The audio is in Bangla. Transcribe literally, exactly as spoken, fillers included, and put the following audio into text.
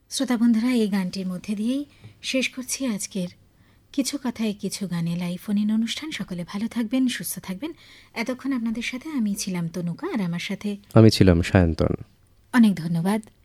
শ্রোতা বন্ধুরা, এই গানটির মধ্যে দিয়েই শেষ করছি আজকের কিছু কথায় কিছু গানে লাইভ ফোন ইন অনুষ্ঠান। সকলে ভালো থাকবেন, সুস্থ থাকবেন। এতক্ষণ আপনাদের সাথে আমি ছিলাম তনুকা, আর আমার সাথে আমি ছিলাম সায়ন্তন। অনেক ধন্যবাদ।